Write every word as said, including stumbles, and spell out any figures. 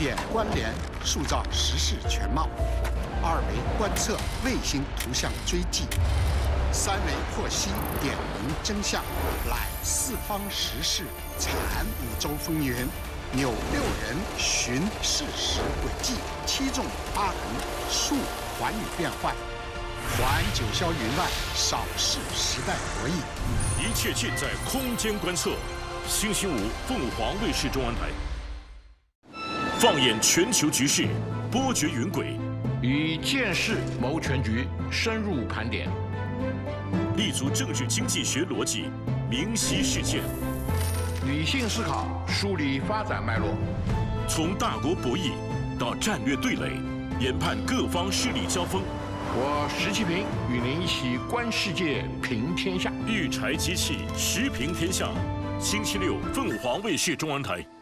点关联，塑造时事全貌；二维观测，卫星图像追迹；三维获悉，点明真相。揽四方时事，产五洲风云。 扭六人寻事实轨迹，七纵八横述寰宇变幻，环九霄云外，扫视时代博弈。 一切尽在空间观测。星期五，凤凰卫视中文台。放眼全球局势，波谲云诡， 以见识谋全局，深入盘点， 立足政治经济学逻辑，明晰事件。 理性思考，梳理发展脉络， 从大国博弈到战略对垒，研判各方势力交锋。 我石其平与您一起观世界，评天下。 育才机器，时评天下。星期六，凤凰卫视中文台。